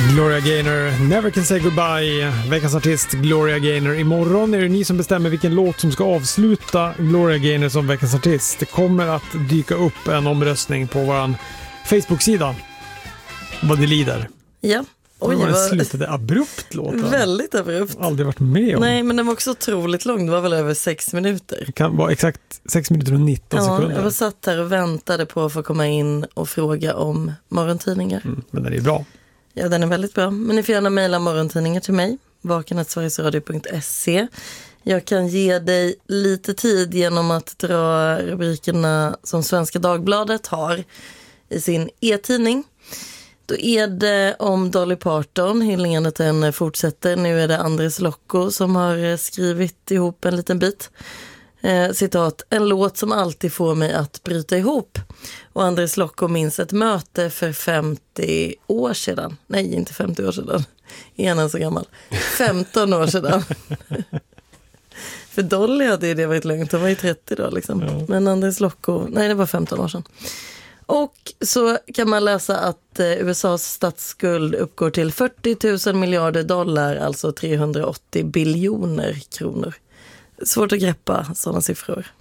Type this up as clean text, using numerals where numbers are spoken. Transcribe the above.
Gloria Gaynor, Never Can Say Goodbye. Veckans artist Gloria Gaynor. Imorgon är det ni som bestämmer vilken låt som ska avsluta Gloria Gaynor som veckans artist. Det kommer att dyka upp en omröstning på vår Facebook-sida vad det lider. Ja. Oj, det slutade abrupt låten. Väldigt abrupt. Aldrig varit med om. Nej, men den var också otroligt lång. Det var väl över 6 minuter. Det kan vara exakt 6 minuter och 19 sekunder. Jag var satt här och väntade på att få komma in och fråga om morgontidningar. Men den är bra. Ja, den är väldigt bra. Men ni får gärna mejla morgontidningar till mig. vaken@sverigesradio.se. Jag kan ge dig lite tid genom att dra rubrikerna som Svenska Dagbladet har i sin e-tidning. Då är det om Dolly Parton, hyllningarna till henne fortsätter. Nu är det Andres Lokko som har skrivit ihop en liten bit. Citat, en låt som alltid får mig att bryta ihop. Och Andres Lokko minns ett möte för 50 år sedan. Nej, inte 50 år sedan. Är han så gammal? 15 år sedan. För Dolly hade det varit lugnt. Hon var ju 30 då liksom. Ja. Men Andres Lokko, nej det var 15 år sedan. Och så kan man läsa att USAs statsskuld uppgår till 40 000 miljarder dollar, alltså 380 biljoner kronor. Svårt att greppa sådana siffror.